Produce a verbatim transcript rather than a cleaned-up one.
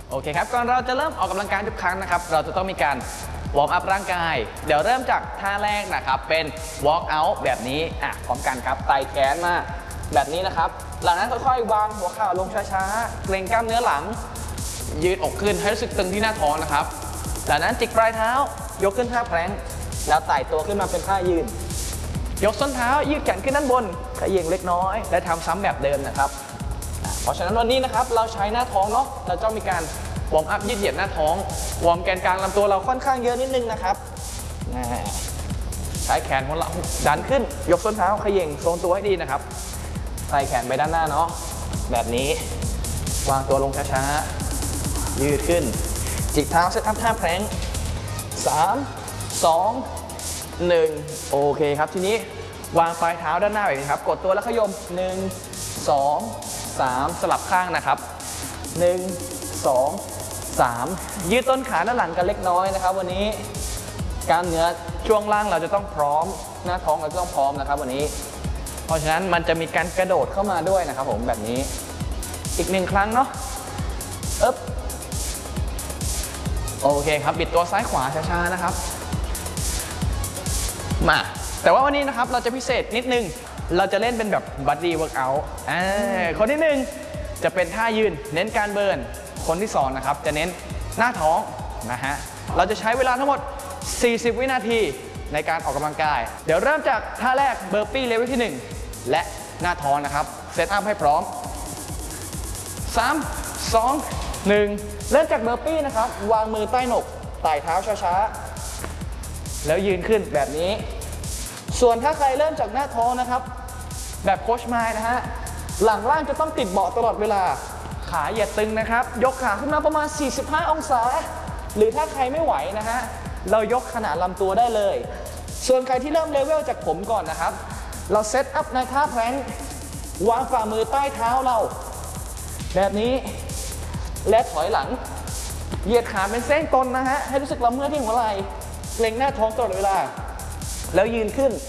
โอเคครับก่อนเราจะเริ่มออกกำลังกายทุกครั้งนะครับเราจะต้องมีการวอร์มอัพร่างกายเดี๋ยวเริ่มจากท่าแรกนะครับเป็น walk out แบบนี้อ่ะพร้อมกันครับไต่แขนมาแบบนี้นะครับหลังนั้นค่อยๆวางหัวเข่าลงช้าๆเกร็งกล้ามเนื้อหลังยืดอกขึ้นให้รู้สึกตึงที่หน้าท้องนะครับหลังนั้นจิกปลายเท้ายกขึ้นท่าแพลงแล้วไต่ตัวขึ้นมาเป็นท่ายืนยกส้นเท้ายืดแขนขึ้นด้านบนขยิงเล็กน้อยและทำซ้ำแบบเดิมนะครับเพราะฉะนั้นวันนี้นะครับเราใช้หน้าท้องเนาะเราจะมีการวอร์มอัพยืดเหยียดหน้าท้องวอร์มแกนกลางลำตัวเราค่อนข้างเยอะนิดนึงนะครับใช้แขนของเราดันขึ้นยกส้นเท้าขยิงทรงตัวให้ดีนะครับใส่แขนไปด้านหน้าเนาะแบบนี้วางตัวลงช้าๆยืดขึ้นจิกเท้าเซตอัพท่าแพลงสามสองหนึ่งโอเคครับทีนี้วางปลายเท้าด้านหน้าแบบนี้ครับกดตัวแล้วขยมหนึ่งสองสามสลับข้างนะครับหนึ่งสองสามยืดต้นขาด้านหลังกันเล็กน้อยนะครับวันนี้กล้ามเนื้อช่วงล่างเราจะต้องพร้อมหน้าท้องเราจะต้องพร้อมนะครับวันนี้เพราะฉะนั้นมันจะมีการกระโดดเข้ามาด้วยนะครับผมแบบนี้อีกหนึ่งครั้งเนาะอึ๊บโอเคครับบิดตัวซ้ายขวาช้าๆนะครับมาแต่ว่าวันนี้นะครับเราจะพิเศษนิดนึงเราจะเล่นเป็นแบบบัดดี้เวิร์กอัลต์คนที่หนึ่งจะเป็นท่ายืนเน้นการเบิร์นคนที่สองนะครับจะเน้นหน้าท้องนะฮะเราจะใช้เวลาทั้งหมดสี่สิบวินาทีในการออกกำลังกายเดี๋ยวเริ่มจากท่าแรกเบอร์ปี้เลเวลที่หนึ่งและหน้าท้องนะครับเซตอัพให้พร้อมสาม สอง หนึ่งเริ่มจากเบอร์ปี้นะครับวางมือใต้หนกไต่เท้าช้าๆแล้วยืนขึ้นแบบนี้ส่วนถ้าใครเริ่มจากหน้าท้องนะครับแบบโค้ชไมล์นะฮะหลังล่างจะต้องติดเบาะตลอดเวลาขาอย่าตึงนะครับยกขาขึ้นมาประมาณสี่สิบห้าองศาหรือถ้าใครไม่ไหวนะฮะเรายกขนาดลำตัวได้เลยส่วนใครที่เริ่มเลเวลจากผมก่อนนะครับเราเซตอัพในท่าแพลงวางฝ่ามือใต้เท้าเราแบบนี้และถอยหลังเหยียดขาเป็นเส้นตนนะฮะให้รู้สึกลำเมื่อที่หัวไหล่เกร็งหน้าท้องตลอดเวลาแล้วยืนขึ้น